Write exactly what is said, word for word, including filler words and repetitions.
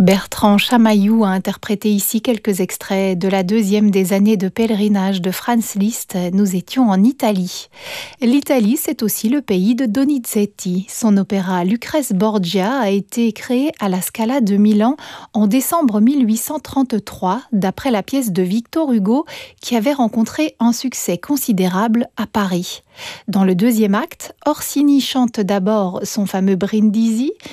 Bertrand Chamaillou a interprété ici quelques extraits de la deuxième des années de pèlerinage de Franz Liszt. Nous étions en Italie. L'Italie, c'est aussi le pays de Donizetti. Son opéra Lucrèce Borgia a été créé à la Scala de Milan en décembre mille huit cent trente-trois, d'après la pièce de Victor Hugo qui avait rencontré un succès considérable à Paris. Dans le deuxième acte, Orsini chante d'abord son fameux Brindisi,